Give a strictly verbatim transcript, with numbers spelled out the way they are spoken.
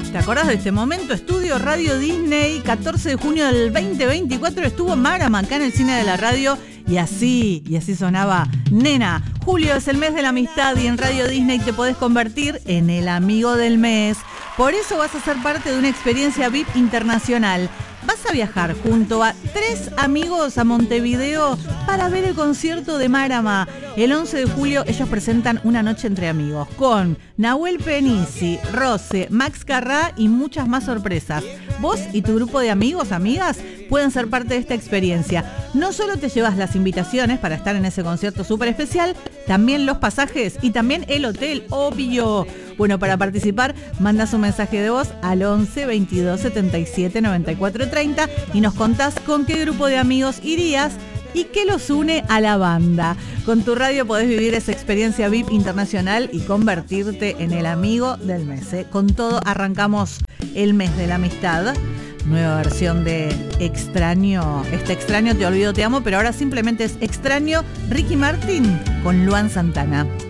¿Te acordás de este momento? Estudio Radio Disney, catorce de junio del veinte veinticuatro, estuvo Marama acá en el cine de la radio y así, y así sonaba Nena. Julio es el mes de la amistad y en Radio Disney te podés convertir en el amigo del mes. Por eso vas a ser parte de una experiencia V I P internacional. Vas a viajar junto a tres amigos a Montevideo para ver el concierto de Marama. El once de julio ellos presentan Una noche entre amigos con Nahuel Penisi, Rose, Max Carrá y muchas más sorpresas. Vos y tu grupo de amigos, amigas, pueden ser parte de esta experiencia. No solo te llevas las invitaciones para estar en ese concierto súper especial, también los pasajes y también el hotel, obvio. Bueno, para participar, mandas un mensaje de voz al once veintidós setenta y siete noventa y cuatro treinta y nos contás con qué grupo de amigos irías y qué los une a la banda. Con tu radio podés vivir esa experiencia V I P internacional y convertirte en el amigo del mes, ¿eh? Con todo arrancamos el mes de la amistad. Nueva versión de Extraño. Este Extraño, te olvido, te amo, pero ahora simplemente es Extraño. Ricky Martin con Luan Santana.